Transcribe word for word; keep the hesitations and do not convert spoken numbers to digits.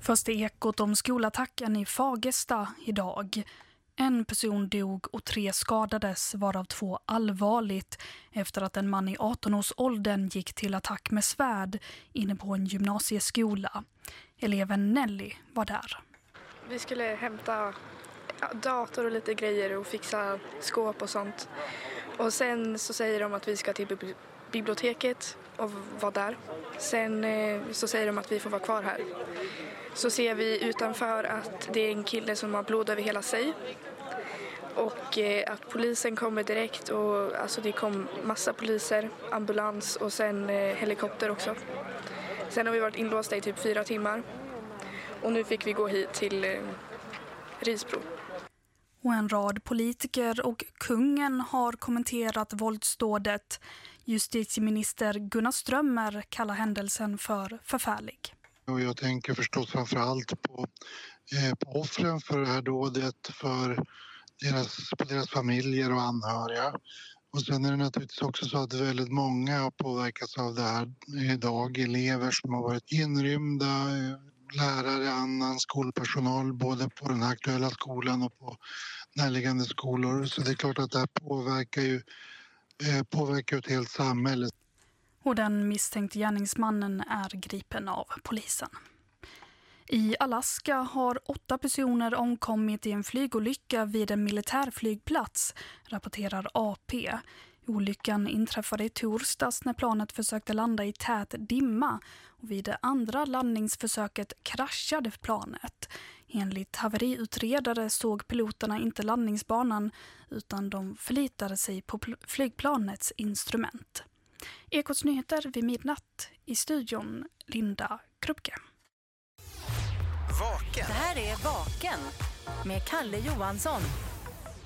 Först är ekot om skolattacken i Fagersta idag. En person dog och tre skadades, varav två allvarligt, efter att en man i arton-årsåldern gick till attack med svärd inne på en gymnasieskola. Eleven Nelly var där. Vi skulle hämta dator och lite grejer och fixa skåp och sånt. Och sen så säger de att vi ska till biblioteket och vara där. Sen så säger de att vi får vara kvar här. Så ser vi utanför att det är en kille som har blod över hela sig. Och att polisen kommer direkt och alltså det kom massa poliser, ambulans och sen helikopter också. Sen har vi varit inlåsta i typ fyra timmar. Och nu fick vi gå hit till Risbro. Och en rad politiker och kungen har kommenterat våldsdådet. Justitieminister Gunnar Strömmer kallar händelsen för förfärlig. Och jag tänker förstås framförallt på, eh, på offren för det här dådet, för deras, på deras familjer och anhöriga. Och sen är det naturligtvis också så att väldigt många har påverkats av det här idag. Elever som har varit inrymda, lärare, annan skolpersonal både på den aktuella skolan och på närliggande skolor. Så det är klart att det här påverkar ju eh, påverkar ett helt samhälle. Och den misstänkte gärningsmannen är gripen av polisen. I Alaska har åtta personer omkommit i en flygolycka vid en militärflygplats, rapporterar A P. Olyckan inträffade i torsdags när planet försökte landa i tät dimma och vid det andra landningsförsöket kraschade planet. Enligt haveriutredare såg piloterna inte landningsbanan utan de förlitade sig på flygplanets instrument. Ekots nyheter vid midnatt, i studion Linda Krupke. Vaken. Det här är Vaken med Kalle Johansson.